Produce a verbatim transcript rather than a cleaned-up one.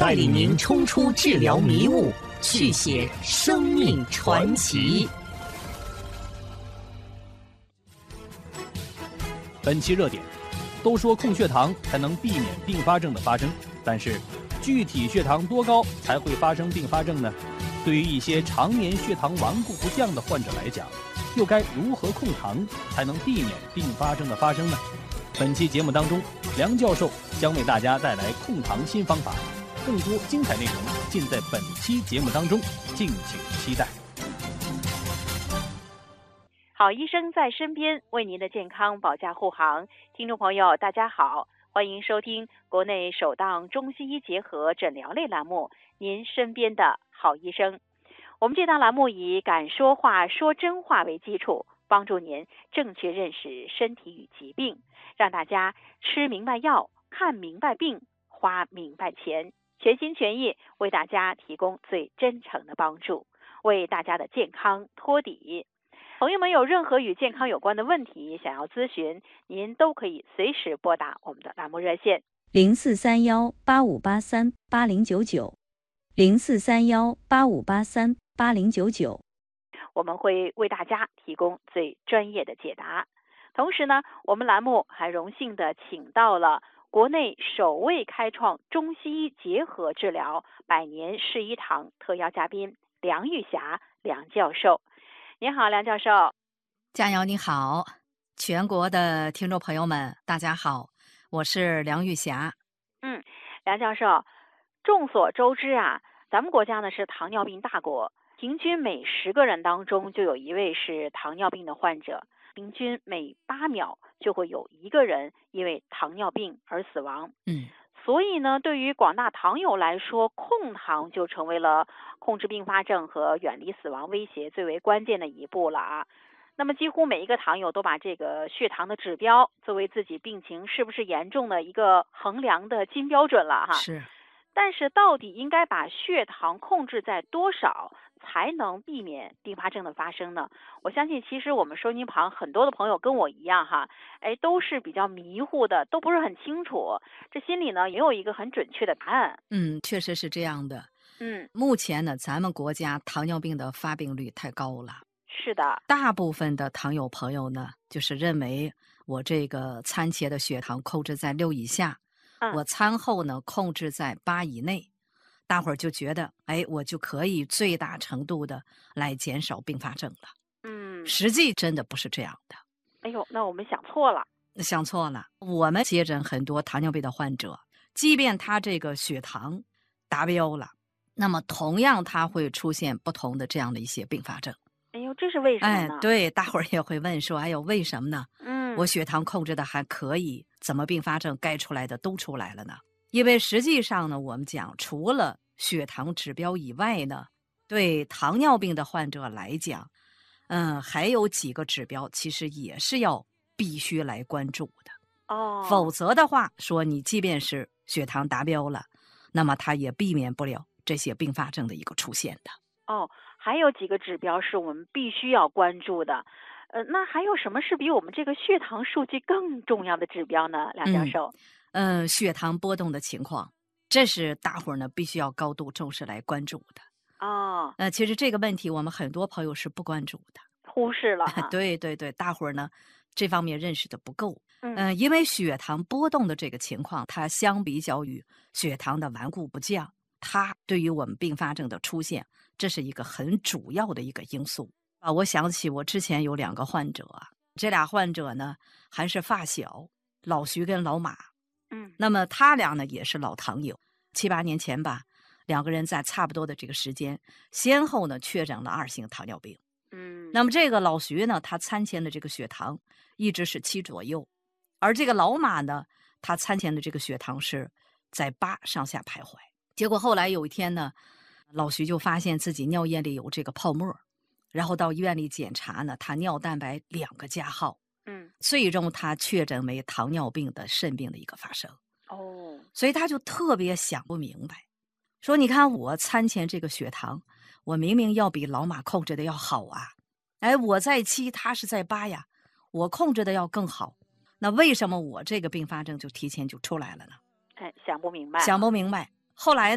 带领您冲出治疗迷雾，续写生命传奇。 本期热点，都说控血糖才能避免并发症的发生，但是具体血糖多高才会发生并发症呢？对于一些常年血糖顽固不降的患者来讲，又该如何控糖才能避免并发症的发生呢？本期节目当中，梁教授将为大家带来控糖新方法，更多精彩内容尽在本期节目当中，敬请期待。 好医生在身边，为您的健康保驾护航。听众朋友大家好，欢迎收听国内首档中西医结合诊疗类栏目《您身边的好医生》。我们这档栏目以敢说话说真话为基础，帮助您正确认识身体与疾病，让大家吃明白药，看明白病，花明白钱，全心全意为大家提供最真诚的帮助，为大家的健康托底。朋友们有任何与健康有关的问题想要咨询，您都可以随时拨打我们的栏目热线零四三幺八五八三八零九九零四三幺八五八三八零九九， 我们会为大家提供最专业的解答。同时呢，我们栏目还荣幸的请到了国内首位开创中西医结合治疗百年世医堂特邀嘉宾梁玉霞梁教授。您好，梁教授。 佳瑶你好，全国的听众朋友们大家好，我是梁玉霞。 嗯，梁教授，众所周知啊，咱们国家呢是糖尿病大国，平均每十个人当中就有一位是糖尿病的患者，平均每八秒就会有一个人因为糖尿病而死亡。 嗯， 所以呢，对于广大糖友来说，控糖就成为了控制并发症和远离死亡威胁最为关键的一步了啊。那么几乎每一个糖友都把这个血糖的指标作为自己病情是不是严重的一个衡量的金标准了哈。 是。 但是到底应该把血糖控制在多少才能避免并发症的发生呢？我相信其实我们收音旁很多的朋友跟我一样哈，哎，都是比较迷糊的，都不是很清楚，这心里呢也有一个很准确的答案。 嗯，确实是这样的。 嗯， 目前呢，咱们国家糖尿病的发病率太高了。 是的， 大部分的糖友朋友呢，就是认为我这个餐前的血糖控制在六以下， 嗯、 我餐后呢控制在八以内，大伙儿就觉得，哎，我就可以最大程度的来减少并发症了。 嗯， 实际真的不是这样的。 哎呦，那我们想错了。 想错了。我们接诊很多糖尿病的患者，即便他这个血糖达标了，那么同样他会出现不同的这样的一些并发症。 哎呦，这是为什么呢？ 哎，对，大伙儿也会问说，哎呦，为什么呢？ 嗯， 我血糖控制的还可以，怎么并发症该出来的都出来了呢？因为实际上呢，我们讲除了血糖指标以外呢，对糖尿病的患者来讲，嗯，还有几个指标其实也是要必须来关注的。 哦， 否则的话，说你即便是血糖达标了，那么它也避免不了这些并发症的一个出现的。 哦，还有几个指标是我们必须要关注的。呃，那还有什么是比我们这个血糖数据更重要的指标呢，梁教授？ 嗯，呃、血糖波动的情况，这是大伙儿呢必须要高度重视来关注的。 哦， 呃，其实这个问题我们很多朋友是不关注的， 忽视了。 对对对，大伙儿呢这方面认识的不够。 嗯、 呃，因为血糖波动的这个情况，它相比较于血糖的顽固不降，它对于我们并发症的出现，这是一个很主要的一个因素啊。我想起我之前有两个患者啊，这俩患者呢还是发小，老徐跟老马。 嗯， 那么他俩呢也是老糖友，七八年前吧，两个人在差不多的这个时间，先后呢确诊了二型糖尿病。 嗯， 那么这个老徐呢，他餐前的这个血糖一直是七左右，而这个老马呢，他餐前的这个血糖是在八上下徘徊。结果后来有一天呢，老徐就发现自己尿液里有这个泡沫，然后到医院里检查呢，他尿蛋白两个加号， 嗯， 最终他确诊为糖尿病的肾病的一个发生。 哦， 所以他就特别想不明白，说你看我餐前这个血糖，我明明要比老马控制的要好啊，哎，我在七，他是在八呀，我控制的要更好，那为什么我这个并发症就提前就出来了呢？ 哎，想不明白， 想不明白。后来